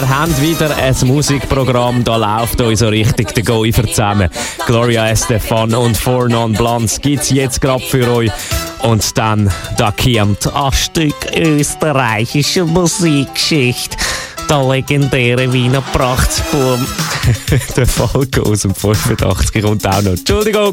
Wir haben wieder ein Musikprogramm, da läuft uns so richtig der Gäufer zusammen. Gloria Estefan und Four Non Blondes gibt es jetzt gerade für euch. Und dann, da kommt ein Stück österreichische Musikgeschichte. Der legendäre Wiener Prachtsbum. Der Falco aus dem 85 kommt auch noch. Entschuldigung.